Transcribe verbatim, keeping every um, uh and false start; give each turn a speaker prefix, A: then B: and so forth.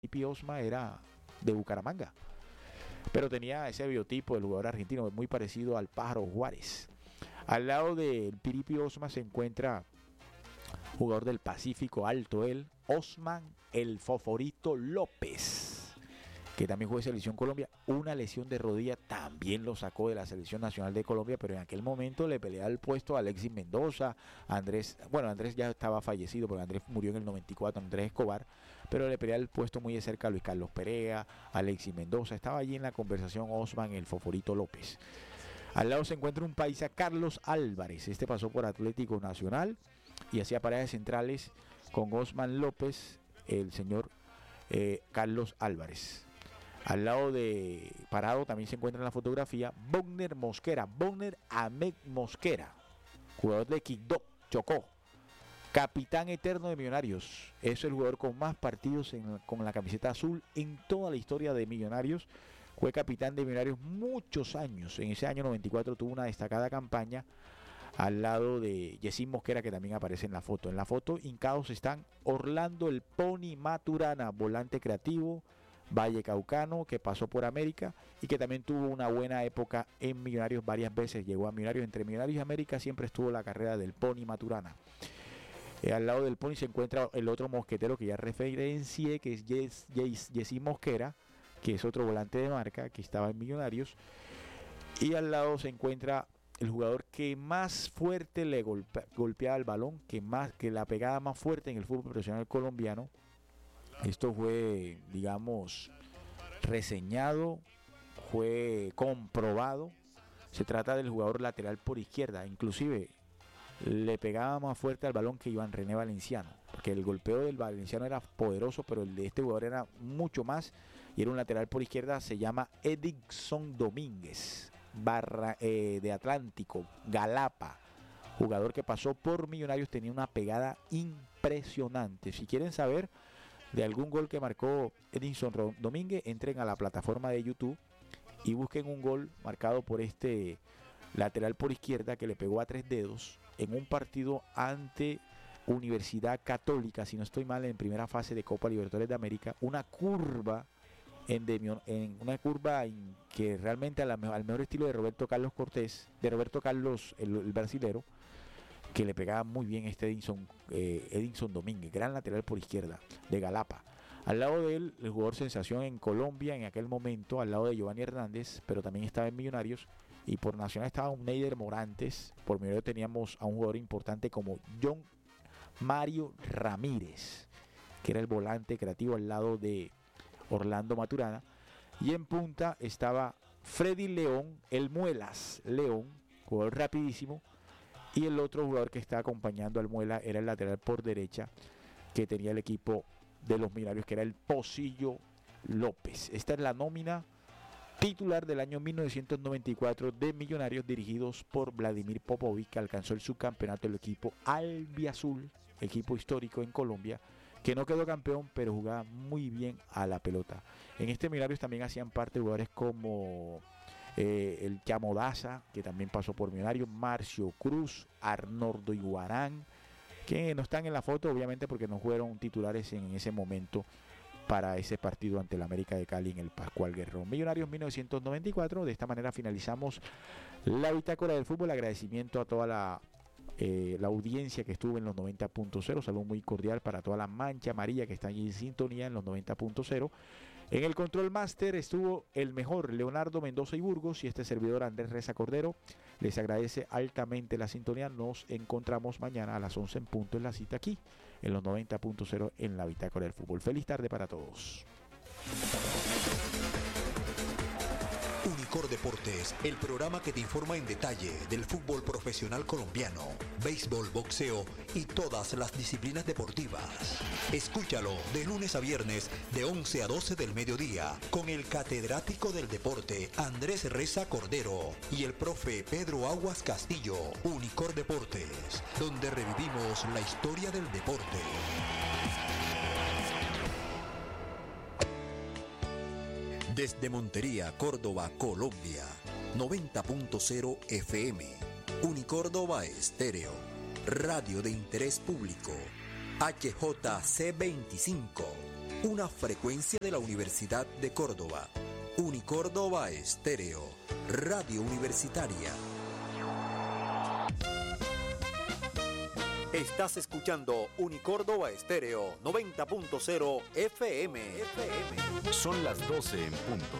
A: Pipi Osma era de Bucaramanga, pero tenía ese biotipo del jugador argentino muy parecido al Pájaro Juárez. Al lado del Piripi Osma se encuentra jugador del Pacífico Alto, él, Osman el Foforito López, que también jugó en Selección Colombia. Una lesión de rodilla también lo sacó de la Selección Nacional de Colombia, pero en aquel momento le peleaba el puesto a Alexis Mendoza, Andrés, bueno, Andrés ya estaba fallecido porque Andrés murió en el noventa y cuatro, Andrés Escobar, pero le peleaba el puesto muy de cerca a Luis Carlos Perea, Alexis Mendoza. Estaba allí en la conversación Osman el Foforito López. Al lado se encuentra un paisa, Carlos Álvarez. Este pasó por Atlético Nacional y hacía parejas centrales con Osman López, el señor eh, Carlos Álvarez. Al lado de parado también se encuentra en la fotografía Bonner Mosquera, Bonner Ahmed Mosquera, jugador de Quibdó, Chocó, capitán eterno de Millonarios. Es el jugador con más partidos en, con la camiseta azul en toda la historia de Millonarios. Fue capitán de Millonarios muchos años. En ese año noventa y cuatro tuvo una destacada campaña al lado de Yesín Mosquera, que también aparece en la foto. En la foto hincados están Orlando el Pony Maturana, volante creativo, vallecaucano, que pasó por América y que también tuvo una buena época en Millonarios varias veces. Llegó a Millonarios, entre Millonarios y América siempre estuvo la carrera del Pony Maturana. Eh, al lado del Pony se encuentra el otro mosquetero que ya referencié, que es Yes, Yes, Yesín Mosquera, que es otro volante de marca que estaba en Millonarios. Y al lado se encuentra el jugador que más fuerte le golpe, golpeaba el balón, que, más, que la pegada más fuerte en el fútbol profesional colombiano. Esto fue, digamos, reseñado, fue comprobado. Se trata del jugador lateral por izquierda. Inclusive le pegaba más fuerte al balón que Iván René Valenciano, porque el golpeo del Valenciano era poderoso, pero el de este jugador era mucho más, y era un lateral por izquierda. Se llama Edinson Domínguez, barra, eh, de Atlántico, Galapa, jugador que pasó por Millonarios. Tenía una pegada impresionante. Si quieren saber de algún gol que marcó Edinson Domínguez, entren a la plataforma de YouTube y busquen un gol marcado por este lateral por izquierda que le pegó a tres dedos en un partido ante Universidad Católica, si no estoy mal, en primera fase de Copa Libertadores de América. Una curva en, de, en una curva en que realmente al, al mejor estilo de Roberto Carlos Cortés, de Roberto Carlos el, el brasilero, que le pegaba muy bien este Edinson, eh, Edinson Domínguez, gran lateral por izquierda de Galapa. Al lado de él, el jugador sensación en Colombia en aquel momento, al lado de Giovanni Hernández, pero también estaba en Millonarios. Y por Nacional estaba un Neider Morantes. Por Millonarios teníamos a un jugador importante como John Mario Ramírez, que era el volante creativo al lado de Orlando Maturana. Y en punta estaba Freddy León, el Muelas León, jugador rapidísimo. Y el otro jugador que estaba acompañando al Muela era el lateral por derecha que tenía el equipo de los Millonarios, que era el Pocillo López. Esta es la nómina titular del año mil novecientos noventa y cuatro de Millonarios, dirigidos por Vladimir Popovic, que alcanzó el subcampeonato del equipo albiazul, equipo histórico en Colombia, que no quedó campeón, pero jugaba muy bien a la pelota. En este Millonarios también hacían parte jugadores como eh, el Chamo Daza, que también pasó por Millonarios, Marcio Cruz, Arnoldo Iguarán, que no están en la foto obviamente porque no fueron titulares en ese momento para ese partido ante el América de Cali en el Pascual Guerrero. Millonarios mil novecientos noventa y cuatro. De esta manera finalizamos la bitácora del fútbol. Agradecimiento a toda la, eh, la audiencia que estuvo en los noventa punto cero. Saludo muy cordial para toda la mancha amarilla que está allí en sintonía en los noventa punto cero. En el control master estuvo el mejor Leonardo Mendoza y Burgos, y este servidor Andrés Reza Cordero. Les agradece altamente la sintonía. Nos encontramos mañana a las once en punto en la cita aquí en los noventa punto cero en la bitácora del fútbol. Feliz tarde para todos.
B: Unicor Deportes, el programa que te informa en detalle del fútbol profesional colombiano, béisbol, boxeo y todas las disciplinas deportivas. Escúchalo de lunes a viernes de once a doce del mediodía con el catedrático del deporte Andrés Reza Cordero y el profe Pedro Aguas Castillo. Unicor Deportes, donde revivimos la historia del deporte. Desde Montería, Córdoba, Colombia, noventa punto cero F M, Unicórdoba Estéreo, radio de interés público, H J C veinticinco, una frecuencia de la Universidad de Córdoba. Unicórdoba Estéreo, radio universitaria. Estás escuchando Unicórdoba Estéreo noventa punto cero F M. F M.
C: Son las doce en punto.